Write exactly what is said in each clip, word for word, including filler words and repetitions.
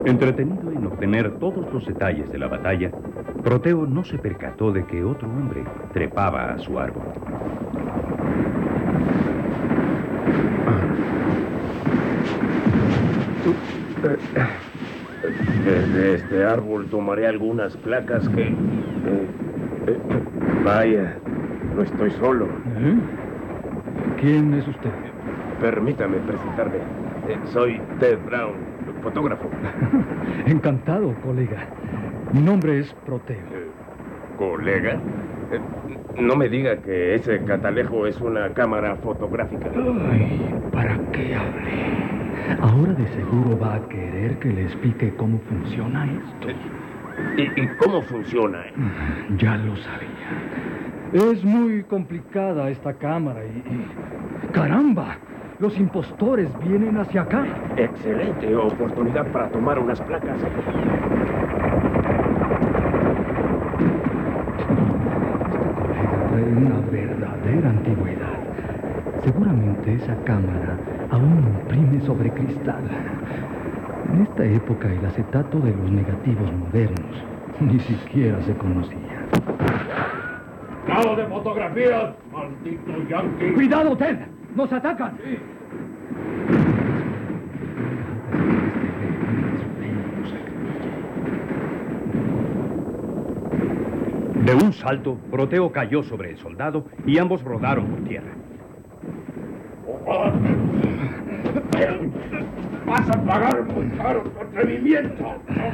Entretenido en obtener todos los detalles de la batalla, Proteo no se percató de que otro hombre trepaba a su árbol. Desde este árbol tomaré algunas placas que... Eh, eh, vaya, no estoy solo. ¿Eh? ¿Quién es usted? Permítame presentarme. Eh, soy Ted Brown, fotógrafo. Encantado, colega. Mi nombre es Proteo. Eh, ¿Colega? Eh, no me diga que ese catalejo es una cámara fotográfica. Ay, ¿para qué hablé? Ahora de seguro va a querer que le explique cómo funciona esto. ¿Y, y cómo funciona? Ya lo sabía. Es muy complicada esta cámara y... y... ¡caramba! Los impostores vienen hacia acá. Excelente oportunidad para tomar unas placas. Trae una verdadera antigüedad. Seguramente esa cámara aún imprime sobre cristal. En esta época el acetato de los negativos modernos ni siquiera se conocía. ¡Lado de fotografías, maldito yankee! ¡Cuidado, Ted! ¡Nos atacan! Sí. De un salto, Proteo cayó sobre el soldado y ambos rodaron por tierra. ¡Vas a pagar muy caro tu atrevimiento!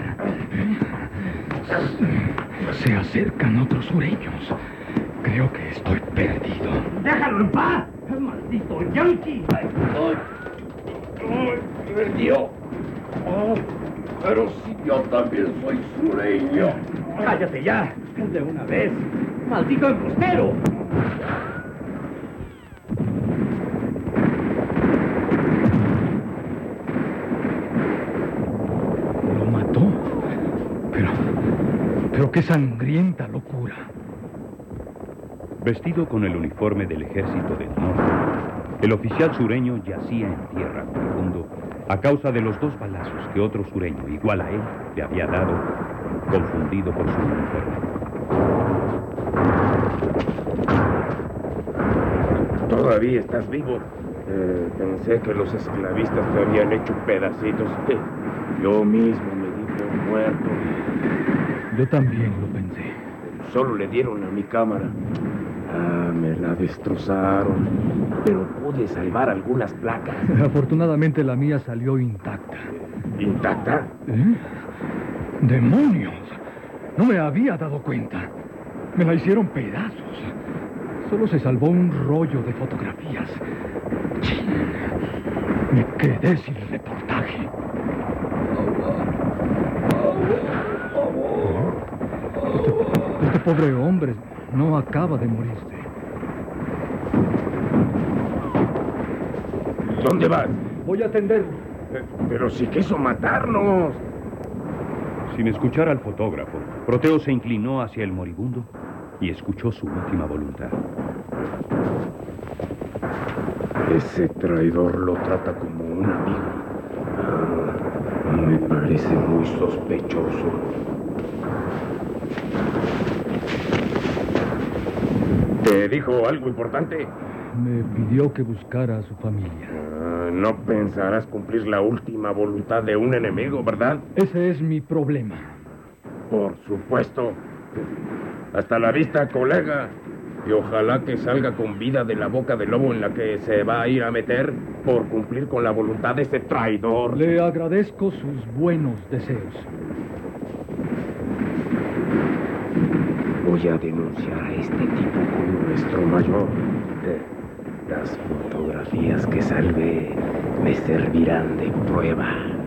Se acercan otros sureños. Creo que estoy perdido. ¡Déjalo en paz! ¡Maldito yankee! ¡Ay! ¡Ay! ¡Perdió! Oh, pero si yo también soy sureño. ¡Cállate ya! ¡De una vez! ¡Maldito embustero! Lo mató. Pero... pero qué sangrienta locura. Vestido con el uniforme del ejército del norte, el oficial sureño yacía en tierra profundo a causa de los dos balazos que otro sureño, igual a él, le había dado, confundido por su uniforme. ¿Todavía estás vivo? Eh, pensé que los esclavistas te habían hecho pedacitos. Eh, yo mismo me di por muerto. Yo también lo pensé. Solo le dieron a mi cámara. Ah, me la destrozaron. Pero pude salvar algunas placas. Afortunadamente la mía salió intacta. ¿Intacta? ¿Eh? ¡Demonios! No me había dado cuenta. Me la hicieron pedazos. Solo se salvó un rollo de fotografías. Me quedé sin reportaje. Este, este pobre hombre no acaba de morirse. ¿Dónde vas? Voy a atenderlo. Eh, pero si quiso matarnos. Sin escuchar al fotógrafo, Proteo se inclinó hacia el moribundo y escuchó su última voluntad. Ese traidor lo trata como un amigo. Ah, me parece muy sospechoso. ¿Te dijo algo importante? Me pidió que buscara a su familia. Ah, no pensarás cumplir la última voluntad de un enemigo, ¿verdad? Ese es mi problema. Por supuesto. Hasta la vista, colega. Y ojalá que salga con vida de la boca del lobo en la que se va a ir a meter por cumplir con la voluntad de ese traidor. Le agradezco sus buenos deseos. Voy a denunciar a este tipo con nuestro mayor. Eh, las fotografías que salve me servirán de prueba.